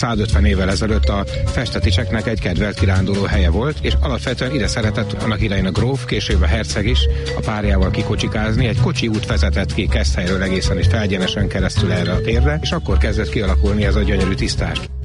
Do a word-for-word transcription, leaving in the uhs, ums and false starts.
százötven évvel ezelőtt a Festetiseknek egy kedvelt kiránduló helye volt, és alapvetően ide szeretett annak idején a gróf, később a herceg is a párjával kikocsikázni. Egy kocsi út vezetett ki Keszthelyről egészen és felgyenesen keresztül erre a térre, és akkor kezdett kialakulni ez a gyönyörű tisztás.